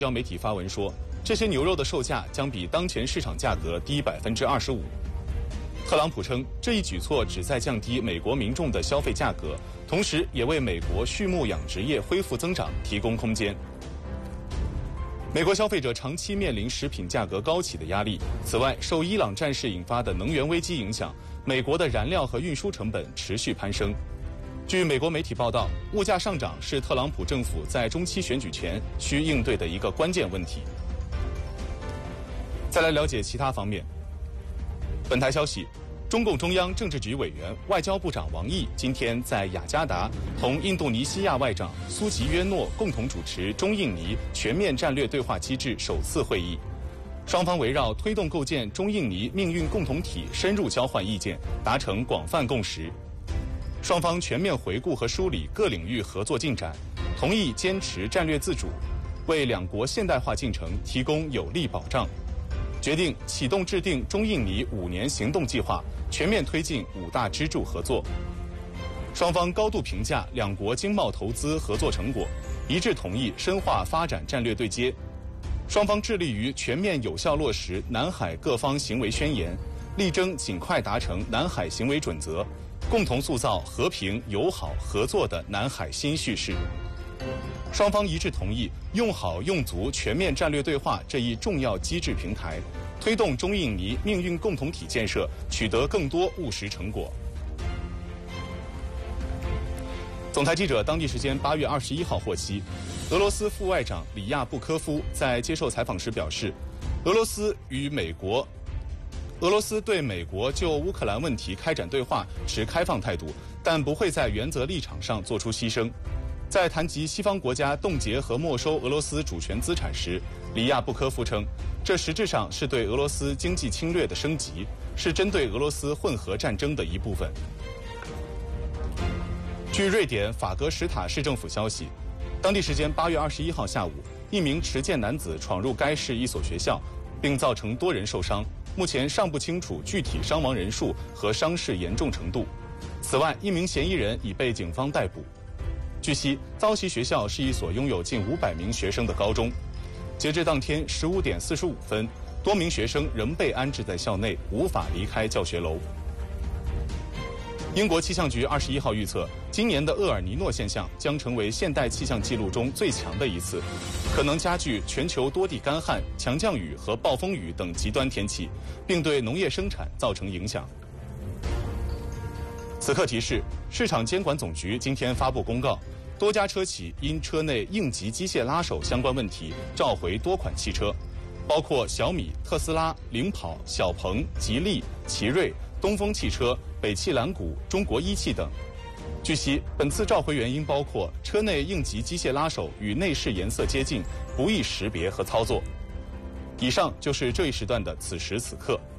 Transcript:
社交媒体发文说，这些牛肉的售价将比当前市场价格低25%。特朗普称，这一举措旨在降低美国民众的消费价格，同时也为美国畜牧养殖业恢复增长提供空间。美国消费者长期面临食品价格高企的压力。此外，受伊朗战事引发的能源危机影响，美国的燃料和运输成本持续攀升。据美国媒体报道，物价上涨是特朗普政府在中期选举前需应对的一个关键问题。再来了解其他方面。本台消息，中共中央政治局委员、外交部长王毅今天在雅加达同印度尼西亚外长苏吉约诺共同主持中印尼全面战略对话机制首次会议。双方围绕推动构建中印尼命运共同体深入交换意见，达成广泛共识。双方全面回顾和梳理各领域合作进展，同意坚持战略自主，为两国现代化进程提供有力保障。决定启动制定中印尼5年行动计划，全面推进5大支柱合作。双方高度评价两国经贸投资合作成果，一致同意深化发展战略对接。双方致力于全面有效落实南海各方行为宣言，力争尽快达成南海行为准则，共同塑造和平、友好、合作的南海新叙事。双方一致同意用好用足全面战略对话这一重要机制平台，推动中印尼命运共同体建设取得更多务实成果。总台记者当地时间8月21号获悉，俄罗斯副外长里亚布科夫在接受采访时表示，俄罗斯对美国就乌克兰问题开展对话持开放态度，但不会在原则立场上做出牺牲。在谈及西方国家冻结和没收俄罗斯主权资产时，里亚布科夫称，这实质上是对俄罗斯经济侵略的升级，是针对俄罗斯混合战争的一部分。据瑞典法格什塔市政府消息，当地时间8月21号下午，一名持剑男子闯入该市一所学校，并造成多人受伤，目前尚不清楚具体伤亡人数和伤势严重程度。此外，一名嫌疑人已被警方逮捕。据悉，遭袭学校是一所拥有近500名学生的高中。截至当天15点45分，多名学生仍被安置在校内，无法离开教学楼。英国气象局21号预测，今年的厄尔尼诺现象将成为现代气象记录中最强的一次，可能加剧全球多地干旱、强降雨和暴风雨等极端天气，并对农业生产造成影响。此刻提示，市场监管总局今天发布公告，多家车企因车内应急机械拉手相关问题召回多款汽车，包括小米、特斯拉、领跑、小鹏、吉利、奇瑞、东风汽车、北汽蓝谷、中国一汽等。据悉，本次召回原因包括车内应急机械拉手与内饰颜色接近，不易识别和操作。以上就是这一时段的此时此刻。